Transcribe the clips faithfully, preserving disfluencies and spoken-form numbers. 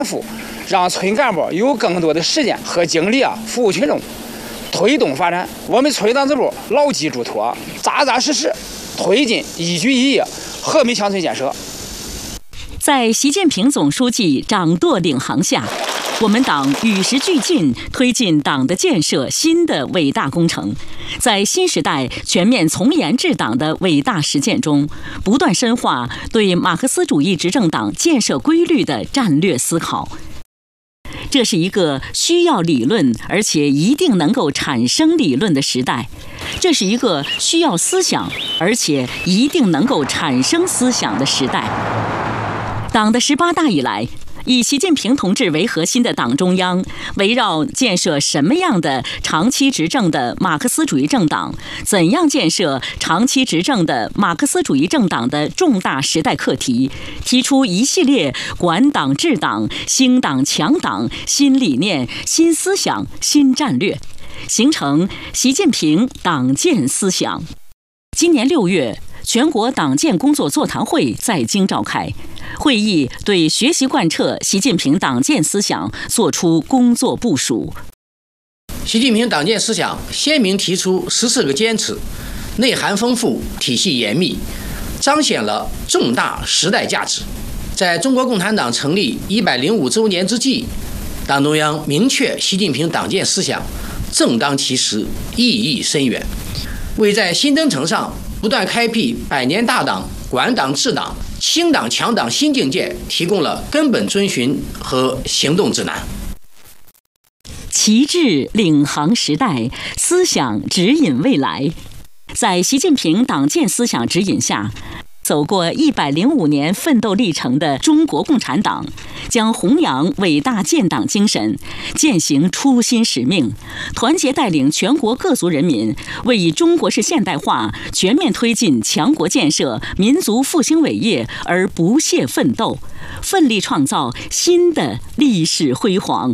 府让村干部有更多的时间和精力啊服务群众，推动发展。我们村党支部牢记嘱托，扎扎实实推进一举一业和平乡村建设。 在习近平总书记掌舵领航下，我们党与时俱进，推进党的建设新的伟大工程。在新时代全面从严治党的伟大实践中，不断深化对马克思主义执政党建设规律的战略思考。这是一个需要理论，而且一定能够产生理论的时代。这是一个需要思想，而且一定能够产生思想的时代。党的十八大以来，以习近平同志为核心的党中央，围绕建设什么样的长期执政的马克思主义政党，怎样建设长期执政的马克思主义政党的重大时代课题，提出一系列管党治党、兴党强党新理念、新思想、新战略，形成习近平党建思想。今年六月，全国党建工作座谈会在京召开，会议对学习贯彻习近平党建思想作出工作部署。 习近平党建思想鲜明提出十四个坚持，内涵丰富，体系严密，彰显了重大时代价值。在中国共产党成立一百零五周年之际，党中央明确习近平党建思想正当其时，意义深远，为在新征程上不断开辟百年大党、管党治党、兴党强党新境界提供了根本遵循和行动指南。 旗帜领航时代，思想指引未来。在习近平党建思想指引下，走过一百零五年奋斗历程的中国共产党，将弘扬伟大建党精神，践行初心使命，团结带领全国各族人民，为以中国式现代化全面推进强国建设、民族复兴伟业而不懈奋斗，奋力创造新的历史辉煌。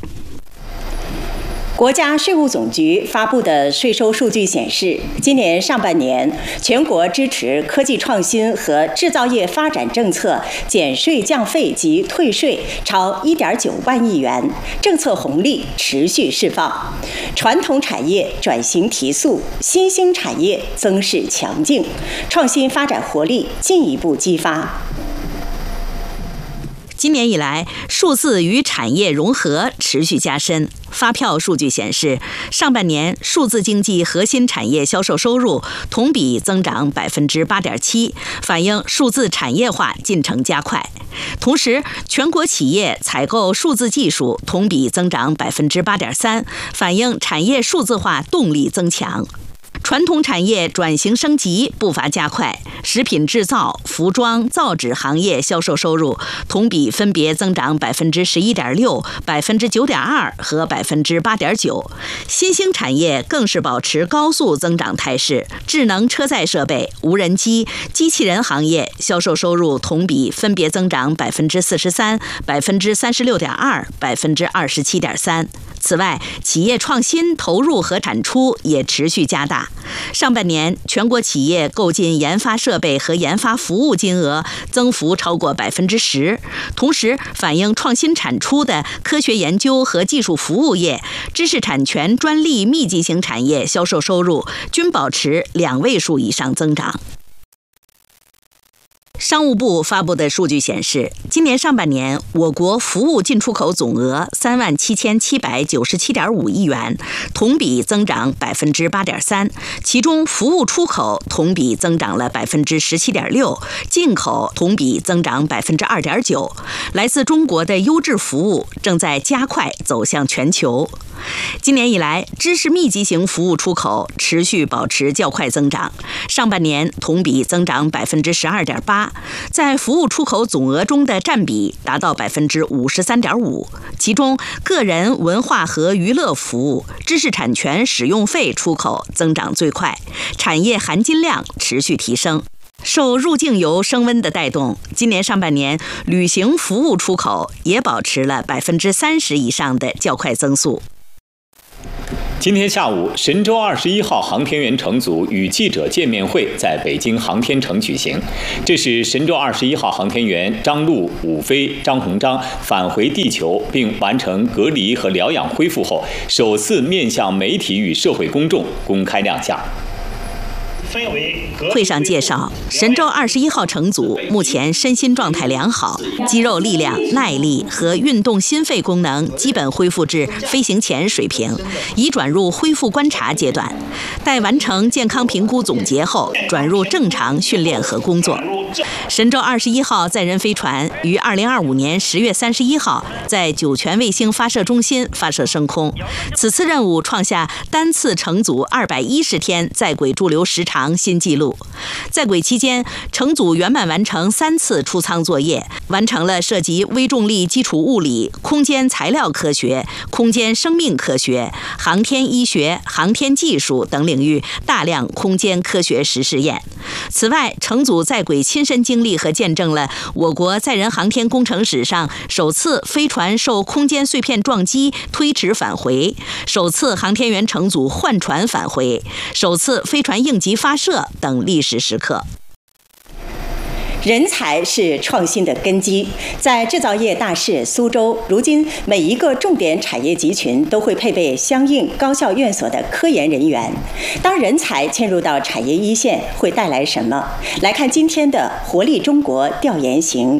国家税务总局发布的税收数据显示，今年上半年，全国支持科技创新和制造业发展政策减税降费及退税超 一点九万亿元，政策红利持续释放，传统产业转型提速，新兴产业增势强劲，创新发展活力进一步激发。 今年以来，数字与产业融合持续加深。发票数据显示，上半年数字经济核心产业销售收入同比增长百分之八点七，反映数字产业化进程加快。同时，全国企业采购数字技术同比增长百分之八点三，反映产业数字化动力增强。传统产业转型升级步伐加快，食品制造、服装、造纸行业销售收入同比分别增长百分之十一点六、百分之九点二和百分之八点九。新兴产业更是保持高速增长态势，智能车载设备、无人机、机器人行业销售收入同比分别增长百分之四十三、百分之三十六点二、百分之二十七点三。此外，企业创新投入和产出也持续加大。上半年，全国企业购进研发设备和研发服务金额增幅超过百分之十，同时反映创新产出的科学研究和技术服务业、知识产权专利密集型产业销售收入均保持两位数以上增长。商务部发布的数据显示，今年上半年我国服务进出口总额三万七千七百九十七点五亿元，同比增长百分之八点三，其中服务出口同比增长了百分之十七点六，进口同比增长百分之二点九。来自中国的优质服务正在加快走向全球。今年以来，知识密集型服务出口持续保持较快增长，上半年同比增长百分之十二点八，在服务出口总额中的占比达到百分之五十三点五。其中，个人文化和娱乐服务、知识产权使用费出口增长最快，产业含金量持续提升。受入境游升温的带动，今年上半年旅行服务出口也保持了百分之三十以上的较快增速。 今天下午，神舟二十一号航天员乘组与记者见面会在北京航天城举行。这是神舟二十一号航天员张陆、武飞、张鸿章返回地球并完成隔离和疗养恢复后，首次面向媒体与社会公众公开亮相。 会上介绍，神舟二十一号乘组目前身心状态良好，肌肉力量、耐力和运动心肺功能基本恢复至飞行前水平，已转入恢复观察阶段。待完成健康评估总结后，转入正常训练和工作。神舟二十一号载人飞船于二零二五年十月三十一号在酒泉卫星发射中心发射升空，此次任务创下单次乘组二百一十天在轨驻留时长新纪录。在轨期间，乘组圆满完成三次出舱作业，完成了涉及微重力基础物理、空间材料科学、空间生命科学、航天医学、航天技术等领域大量空间科学实试验。此外，乘组在轨亲身经历和见证了我国载人航天工程史上首次飞船受空间碎片撞击推迟返回，首次航天员乘组换船返回，首次飞船应急发射等历史时刻。 人才是创新的根基，在制造业大市苏州，如今每一个重点产业集群都会配备相应高校院所的科研人员。当人才迁入到产业一线，会带来什么？来看今天的《活力中国》调研行。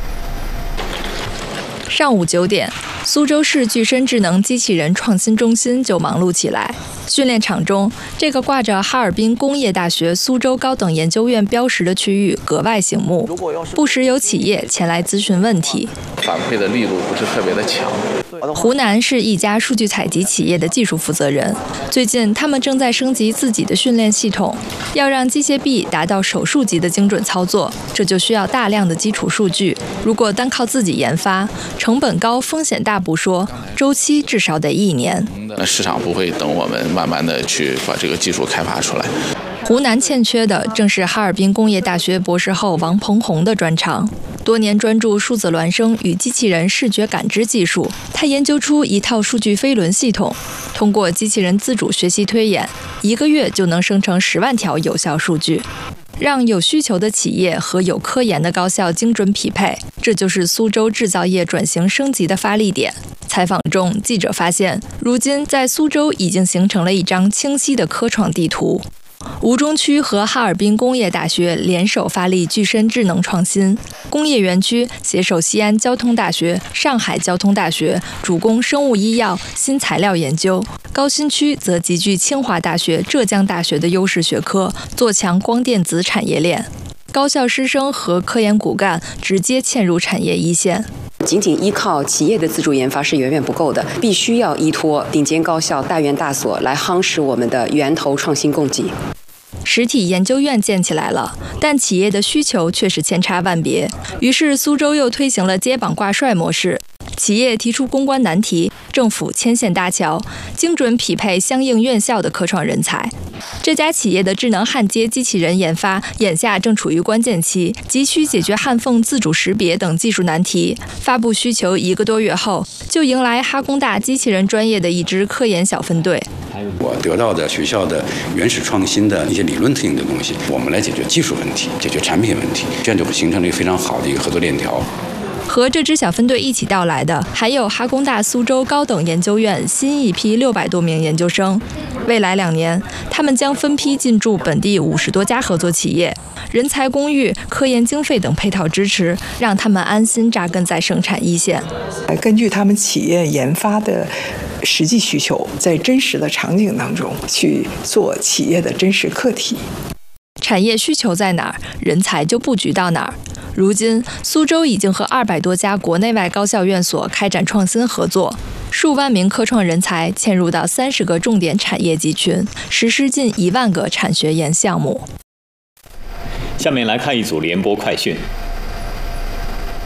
上午九点，苏州市具身智能机器人创新中心就忙碌起来。训练场中，这个挂着哈尔滨工业大学苏州高等研究院标识的区域格外醒目，不时有企业前来咨询问题。 反馈的力度不是特别的强。 湖南是一家数据采集企业的技术负责人，最近他们正在升级自己的训练系统，要让机械臂达到手术级的精准操作，这就需要大量的基础数据。如果单靠自己研发，成本高、风险大不说，周期至少得一年。 那市场不会等我们慢慢的去把这个技术开发出来。 湖南欠缺的正是哈尔滨工业大学博士后王鹏红的专长。多年专注数字孪生与机器人视觉感知技术，他研究出一套数据飞轮系统，通过机器人自主学习推演，一个月就能生成十万条有效数据，让有需求的企业和有科研的高校精准匹配。这就是苏州制造业转型升级的发力点。采访中，记者发现，如今在苏州已经形成了一张清晰的科创地图。吴中区和哈尔滨工业大学联手发力具身智能创新，工业园区携手西安交通大学、上海交通大学，主攻生物医药、新材料研究；高新区则集聚清华大学、浙江大学的优势学科，做强光电子产业链。高校师生和科研骨干直接嵌入产业一线。 仅仅依靠企业的自主研发是远远不够的，必须要依托顶尖高校、大院大所来夯实我们的源头创新供给。 实体研究院建起来了，但企业的需求却是千差万别。于是苏州又推行了接榜挂帅模式，企业提出攻关难题，政府牵线搭桥，精准匹配相应院校的科创人才。这家企业的智能焊接机器人研发眼下正处于关键期，急需解决焊缝自主识别等技术难题。发布需求一个多月后，就迎来哈工大机器人专业的一支科研小分队。 我得到的学校的原始创新的一些理论性的东西，我们来解决技术问题，解决产品问题，这样就会形成了一个非常好的一个合作链条。 和这支小分队一起到来的，还有哈工大苏州高等研究院新一批六百多名研究生。未来两年，他们将分批进驻本地五十多家合作企业，人才公寓、科研经费等配套支持，让他们安心扎根在生产一线。 根据他们企业研发的实际需求，在真实的场景当中去做企业的真实课题。 产业需求在哪儿，人才就布局到哪儿。如今，苏州已经和二百多家国内外高校院所开展创新合作，数万名科创人才嵌入到三十个重点产业集群，实施近一万个产学研项目。 下面来看一组联播快讯。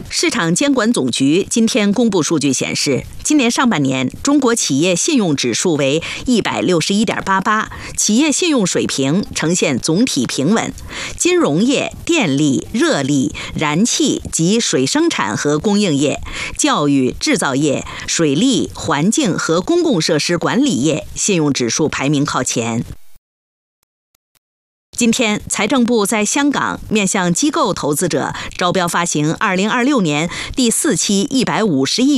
市场监管总局今天公布数据显示，今年上半年中国企业信用指数为一百六十一点八八，企业信用水平呈现总体平稳。金融业、电力、热力、燃气及水生产和供应业、教育、制造业、水利、环境和公共设施管理业信用指数排名靠前。今天，财政部在香港面向机构投资者招标发行二零二六年第四期一百五十亿